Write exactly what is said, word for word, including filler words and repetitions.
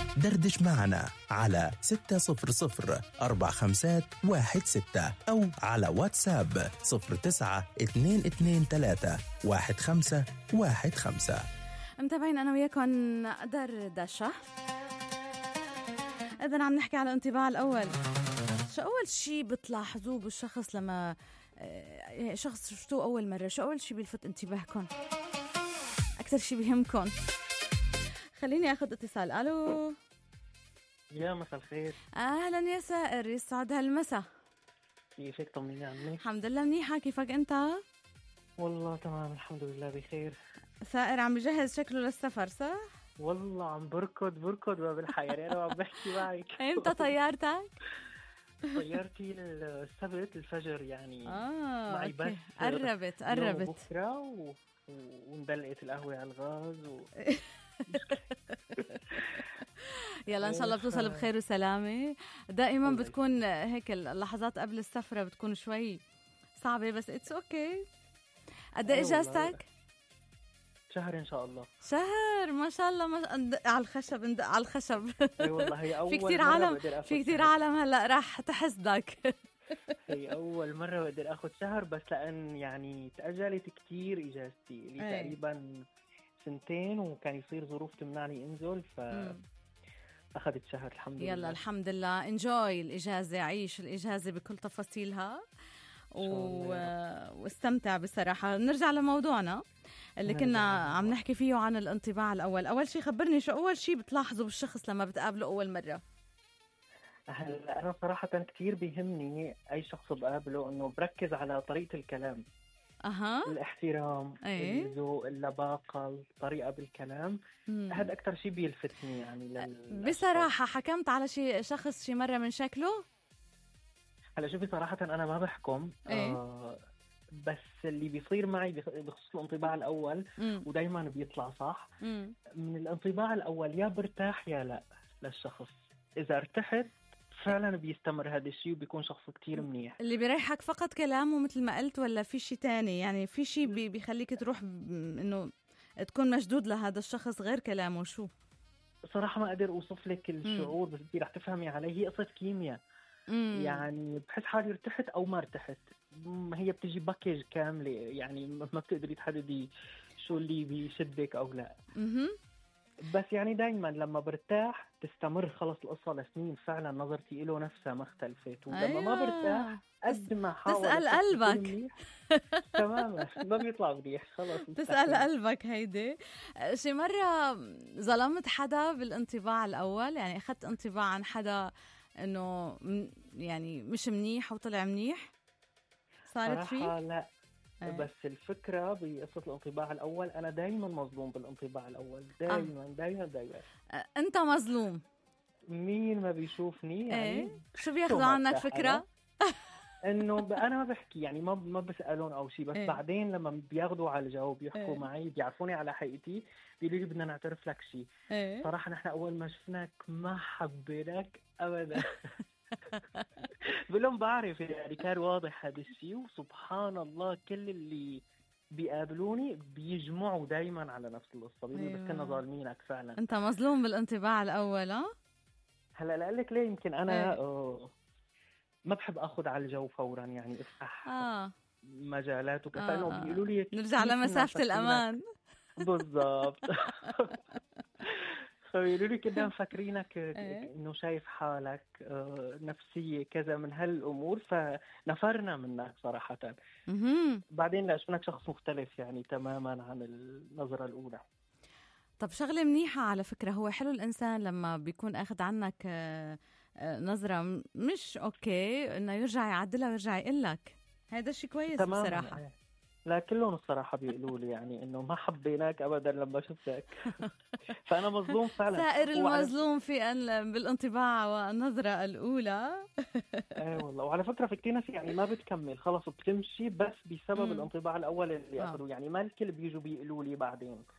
دردش معنا على ستة صفر صفر أربع خمسات واحد ستة أو على واتساب صفر تسعة اثنين اثنين ثلاثة واحد خمسة واحد خمسة. متابعين أنا وياكم دردشة. إذن عم نحكي على الانطباع الأول. شو أول شي بتلاحظوه بالشخص لما شخص شفتوه أول مرة؟ شو أول شي بيلفت انتباهكم؟ أكثر شي بيهمكم؟ خليني أخذ اتصال. ألو، يا مساء الخير. أهلا يا سائر، يسعد هالمساء. كيفك؟ طمنيني عنك. الحمد لله منيحة، كيفك أنت؟ والله تمام الحمد لله بخير. سائر عم بجهز شكله للسفر صح؟ والله عم بركض بركض باب الحياة يعني أنا عم بحكي معك. إمتى طيارتك؟ طيارتي السبت الفجر يعني. آه معي بس قربت قربت بكرة و... وندلقت القهوة على الغاز و... يلا إن شاء الله بتوصل بخير وسلامة. دائما بتكون هيك اللحظات قبل السفرة بتكون شوي صعبة بس it's okay. قد ايه اجازتك؟ شهر ان شاء الله. شهر ما شاء الله. ما ندق على الخشب ندق على الخشب. اي والله هي اول في كتير عالم في كتير عالم هلا راح تحسدك. هي اول مرة بقدر اخذ شهر بس لان يعني تأجلت كتير اجازتي لي تقريبا سنتين وكان يصير ظروف تمنعني انزل ف أخذت شهر الحمد لله. يلا الحمد لله انجوي الإجازة، عيش الإجازة بكل تفاصيلها و... واستمتع بصراحة. نرجع لموضوعنا اللي كنا عم نحكي فيه عن الانطباع الأول. أول شيء خبرني شو أول شيء بتلاحظه بالشخص لما بتقابله أول مرة؟ هلا أنا صراحة كتير بيهمني أي شخص بقابله إنه بركز على طريقة الكلام. أها. الاحترام، أيه؟ الذوق، اللباقة، الطريقة بالكلام. هذا أكتر شيء بيلفتني يعني لل... بصراحة حكمت على شي شخص شي مرة من شكله؟ هلا شوفي صراحة أنا ما بحكم. أيه؟ آه بس اللي بيصير معي بخصوص الانطباع الأول ودايما بيطلع صح. مم. من الانطباع الأول يا برتاح يا لا للشخص. إذا ارتحت فعلا بيستمر هذا الشيء وبيكون شخص كتير منيح. اللي بيريحك فقط كلامه مثل ما قلت ولا في شيء تاني؟ يعني في شيء بي بيخليك تروح إنه تكون مشدود لهذا الشخص غير كلامه؟ شو صراحة ما أقدر أوصف لك الشعور بس دي رح تفهمي علي. هي قصة كيمياء. يعني بحس حالي ارتحت أو ما ارتحت. هي بتجي باكيج كاملة يعني ما بتقدري تحددي شو اللي بيشدك أو لا. مم. بس يعني دايما لما برتاح تستمر خلص القصة لسنين. فعلا نظرتي له نفسها ما اختلفت. ولما أيوة. ما برتاح قد ما حاول تسأل قلبك. تماما ما بيطلع منيح خلص. تسأل قلبك. هيدي شي مرة ظلمت حدا بالانطباع الأول؟ يعني أخذت انطباع عن حدا إنه يعني مش منيح وطلع منيح؟ صارت فيه؟ لا أيه. بس الفكرة بقصة الانطباع الأول أنا دايما مظلوم بالانطباع الأول. دايما آه. دايما دايما آه. أنت مظلوم. مين ما بيشوفني يعني ايه؟ شو بياخدوا عنك فكرة؟ انه ب... انا ما بحكي يعني ما ما بسالون او شيء بس إيه؟ بعدين لما بياخذوا على الجو بيحكوا إيه؟ معي بيعرفوني على حقيقتي بيقولوا لي بدنا نعترف لك شيء. إيه؟ صراحه نحن اول ما شفناك ما حبيناك ابدا. بقول لهم بعرف يعني كان واضح هذا الشيء وسبحان الله كل اللي بيقابلوني بيجمعوا دايما على نفس القصه. بيقولوا أيوة. بس كنا ظالمينك فعلا. انت مظلوم بالانطباع الاول. ها هلا لا لك ليه يمكن انا إيه؟ ما بحب اخذ على الجو فورا يعني افتح آه. مجالات وكذا. آه. انه بيقولوا لي نرجع لمسافه الامان. بالضبط. فبيقولوا لي كنا مفكرينك انه شايف حالك نفسيه كذا من هالامور فنفرنا منك صراحه. بعدين لا شفناك شخص مختلف يعني تماما عن النظره الاولى. طب شغله منيحه على فكره. هو حلو الانسان لما بيكون اخذ عنك نظره مش اوكي انه يرجع يعدلها ويرجع يقول لك. هذا شيء كويس بصراحه. لا كلهم الصراحة بيقولوا لي يعني إنه ما حبيناك أبدا لما شفتك. فأنا مظلوم فعلا. سائر المظلوم في بالانطباع والنظرة الأولى. إيه والله. وعلى فكرة في كتير ناس يعني ما بتكمل خلص بتمشي بس بسبب م. الانطباع الأول اللي أخذوا. يعني ما الكل بيجوا بيقولوا لي بعدين